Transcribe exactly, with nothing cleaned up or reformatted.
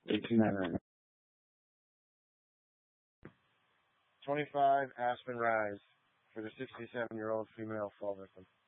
eighteen ninety-nine. twenty-five Aspen Rise for the sixty-seven-year-old female fall victim.